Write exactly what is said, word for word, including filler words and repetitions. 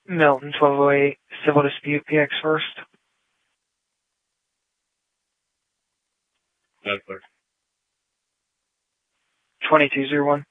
Milton, twelve oh eight, civil dispute, P X first. That's clear. twenty-two oh one.